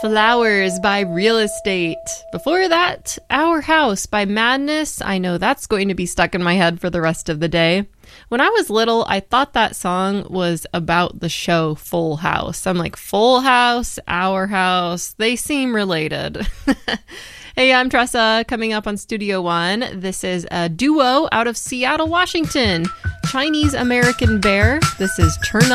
Flowers by Real Estate. Before that, Our House by Madness. I know that's going to be stuck in my head for the rest of the day. When I was little, I thought that song was about the show Full House. I'm like, Full House, Our House, they seem related. Hey, I'm Tressa. Coming up on Studio One, this is a duo out of Seattle, Washington. Chinese American Bear. This is Turn